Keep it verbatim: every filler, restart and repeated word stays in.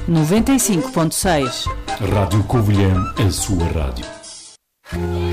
noventa e cinco ponto seis. Rádio Covilhã, a sua rádio.